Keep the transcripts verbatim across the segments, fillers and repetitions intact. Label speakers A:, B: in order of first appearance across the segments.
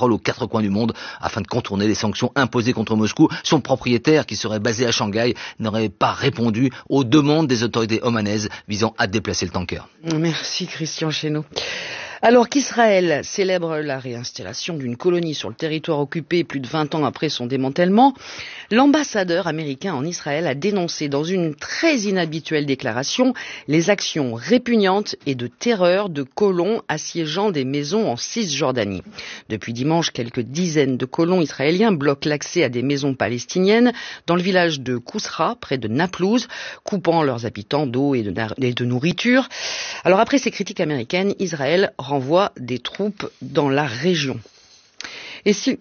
A: pétrole aux quatre coins du monde afin de contourner les sanctions imposées contre Moscou. Son propriétaire, qui serait basé à Shanghai, n'aurait pas répondu aux demandes des autorités omanaises visant à déplacer le tanker.
B: Merci Christian Chesneau. Alors qu'Israël célèbre la réinstallation d'une colonie sur le territoire occupé plus de vingt ans après son démantèlement, l'ambassadeur américain en Israël a dénoncé dans une très inhabituelle déclaration les actions répugnantes et de terreur de colons assiégeant des maisons en Cisjordanie. Depuis dimanche, quelques dizaines de colons israéliens bloquent l'accès à des maisons palestiniennes dans le village de Kousra, près de Naplouse, coupant leurs habitants d'eau et de, et de nourriture. Alors après ces critiques américaines, Israël renvoie des troupes dans la région. Et si,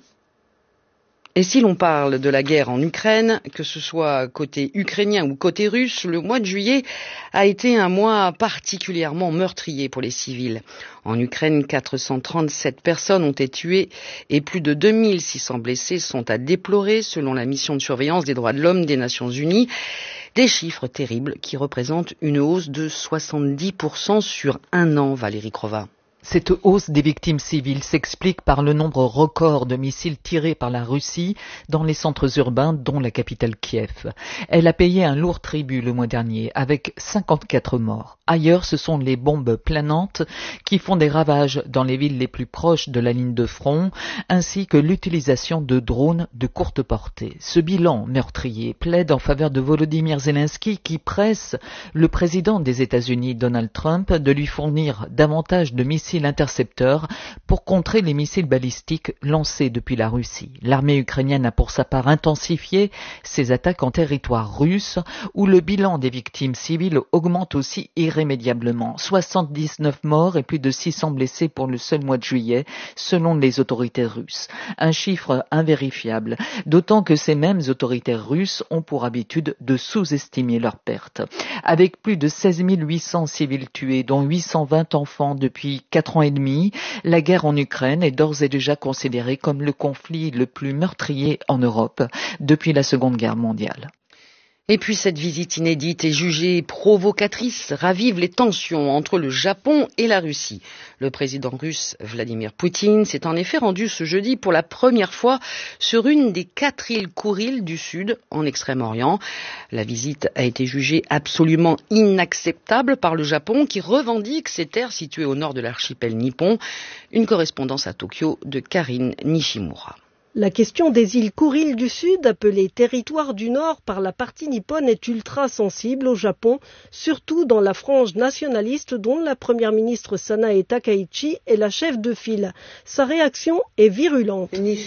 B: et si l'on parle de la guerre en Ukraine, que ce soit côté ukrainien ou côté russe, le mois de juillet a été un mois particulièrement meurtrier pour les civils. En Ukraine, quatre cent trente-sept personnes ont été tuées et plus de deux mille six cents blessés sont à déplorer selon la mission de surveillance des droits de l'homme des Nations Unies. Des chiffres terribles qui représentent une hausse de soixante-dix pour cent sur un an, Valérie Crova.
C: Cette hausse des victimes civiles s'explique par le nombre record de missiles tirés par la Russie dans les centres urbains, dont la capitale Kiev. Elle a payé un lourd tribut le mois dernier, avec cinquante-quatre morts. Ailleurs, ce sont les bombes planantes qui font des ravages dans les villes les plus proches de la ligne de front, ainsi que l'utilisation de drones de courte portée. Ce bilan meurtrier plaide en faveur de Volodymyr Zelensky, qui presse le président des États-Unis, Donald Trump, de lui fournir davantage de missiles intercepteurs pour contrer les missiles balistiques lancés depuis la Russie. L'armée ukrainienne a pour sa part intensifié ses attaques en territoire russe, où le bilan des victimes civiles augmente aussi irrémédiablement. soixante-dix-neuf morts et plus de six cents blessés pour le seul mois de juillet, selon les autorités russes. Un chiffre invérifiable, d'autant que ces mêmes autorités russes ont pour habitude de sous-estimer leurs pertes. Avec plus de seize mille huit cents civils tués, dont huit cent vingt enfants depuis quatre ans et demi, la guerre en Ukraine est d'ores et déjà considérée comme le conflit le plus meurtrier en Europe depuis la Seconde Guerre mondiale.
B: Et puis cette visite inédite est jugée provocatrice, ravive les tensions entre le Japon et la Russie. Le président russe Vladimir Poutine s'est en effet rendu ce jeudi pour la première fois sur une des quatre îles Kouriles du Sud, en Extrême-Orient. La visite a été jugée absolument inacceptable par le Japon, qui revendique ces terres situées au nord de l'archipel nippon. Une correspondance à Tokyo de Karine Nishimura.
D: La question des îles Kouriles du Sud, appelées territoires du Nord par la partie nippone, est ultra sensible au Japon, surtout dans la frange nationaliste dont la première ministre Sanae Takaichi est la chef de file. Sa réaction est virulente.
E: Depuis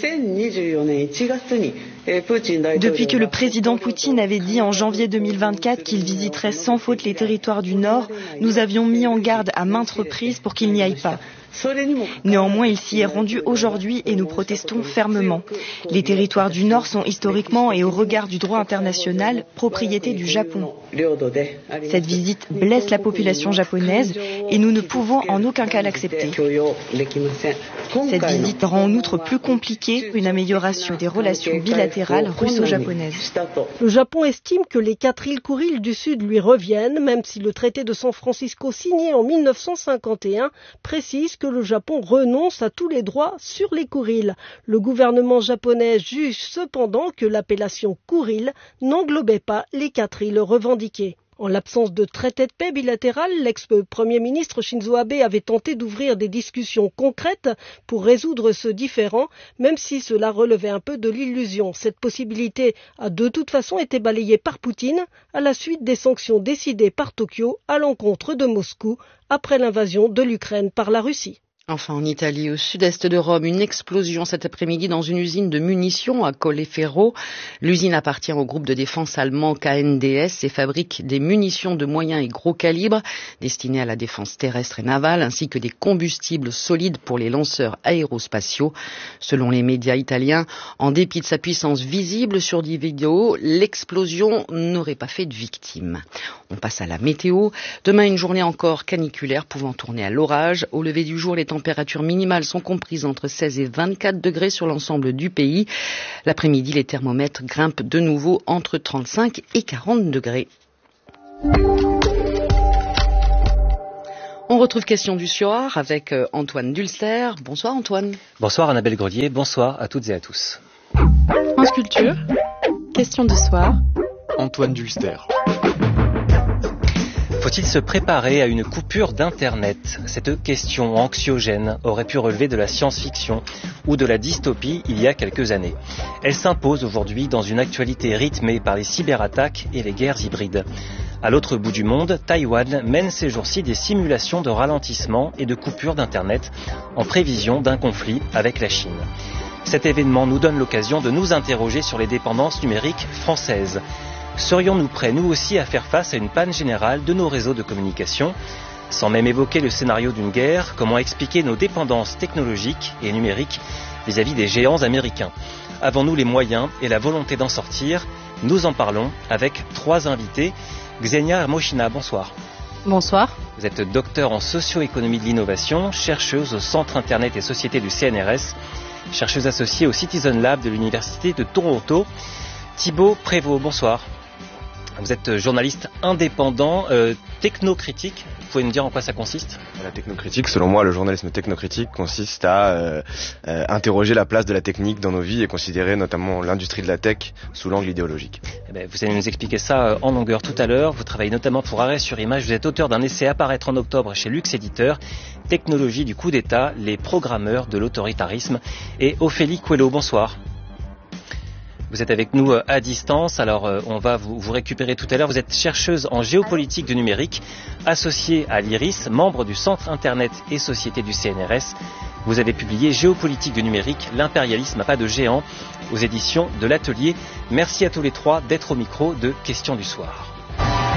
E: que le président Poutine avait dit en janvier deux mille vingt-quatre qu'il visiterait sans faute les territoires du Nord, nous avions mis en garde à maintes reprises pour qu'il n'y aille pas. Néanmoins, il s'y est rendu aujourd'hui et nous protestons fermement. Les territoires du Nord sont historiquement et au regard du droit international propriété du Japon. Cette visite blesse la population japonaise et nous ne pouvons en aucun cas l'accepter. Cette visite rend en outre plus compliquée une amélioration des relations bilatérales russo-japonaises.
D: Le Japon estime que les quatre îles Kouriles du Sud lui reviennent, même si le traité de San Francisco signé en mille neuf cent cinquante et un précise que le Japon renonce à tous les droits sur les Kouriles. Le gouvernement japonais juge cependant que l'appellation Kouril n'englobait pas les quatre îles revendiquées. En l'absence de traité de paix bilatéral, l'ex-premier ministre Shinzo Abe avait tenté d'ouvrir des discussions concrètes pour résoudre ce différend, même si cela relevait un peu de l'illusion. Cette possibilité a de toute façon été balayée par Poutine à la suite des sanctions décidées par Tokyo à l'encontre de Moscou après l'invasion de l'Ukraine par la Russie.
B: Enfin, en Italie, au sud-est de Rome, une explosion cet après-midi dans une usine de munitions à Colleferro. L'usine appartient au groupe de défense allemand K N D S et fabrique des munitions de moyen et gros calibre destinées à la défense terrestre et navale, ainsi que des combustibles solides pour les lanceurs aérospatiaux. Selon les médias italiens, en dépit de sa puissance visible sur des vidéos, l'explosion n'aurait pas fait de victimes. On passe à la météo. Demain, une journée encore caniculaire pouvant tourner à l'orage. Au lever du jour, les températures minimales sont comprises entre seize et vingt-quatre degrés sur l'ensemble du pays. L'après-midi, les thermomètres grimpent de nouveau entre trente-cinq et quarante degrés. On retrouve Question du soir avec Antoine Dulster. Bonsoir Antoine.
F: Bonsoir Annabelle Grelier, bonsoir à toutes et à tous.
G: France Culture, Question du soir.
H: Antoine Dulster.
F: Faut-il se préparer à une coupure d'Internet ? Cette question anxiogène aurait pu relever de la science-fiction ou de la dystopie il y a quelques années. Elle s'impose aujourd'hui dans une actualité rythmée par les cyberattaques et les guerres hybrides. À l'autre bout du monde, Taïwan mène ces jours-ci des simulations de ralentissement et de coupure d'Internet en prévision d'un conflit avec la Chine. Cet événement nous donne l'occasion de nous interroger sur les dépendances numériques françaises. Serions-nous prêts, nous aussi, à faire face à une panne générale de nos réseaux de communication ? Sans même évoquer le scénario d'une guerre, comment expliquer nos dépendances technologiques et numériques vis-à-vis des géants américains ? Avons-nous les moyens et la volonté d'en sortir ? Nous en parlons avec trois invités. Xenia Moshina, bonsoir.
G: Bonsoir.
F: Vous êtes docteur en socio-économie de l'innovation, chercheuse au Centre Internet et Société du C N R S, chercheuse associée au Citizen Lab de l'Université de Toronto. Thibaut Prévost, bonsoir. Vous êtes journaliste indépendant, euh, technocritique. Vous pouvez nous dire en quoi ça consiste ?
H: La technocritique, selon moi, le journalisme technocritique consiste à euh, euh, interroger la place de la technique dans nos vies et considérer notamment l'industrie de la tech sous l'angle idéologique.
F: Eh bien, vous allez nous expliquer ça en longueur tout à l'heure. Vous travaillez notamment pour Arrêt sur Image. Vous êtes auteur d'un essai à paraître en octobre chez Lux Éditeur, Technologie du coup d'État, les programmeurs de l'autoritarisme. Et Ophélie Coelho, bonsoir. Vous êtes avec nous à distance, alors on va vous, vous récupérer tout à l'heure. Vous êtes chercheuse en géopolitique du numérique, associée à l'I R I S, membre du Centre Internet et Société du C N R S. Vous avez publié Géopolitique du numérique, l'impérialisme à pas de géant aux éditions de l'Atelier. Merci à tous les trois d'être au micro de Questions du soir.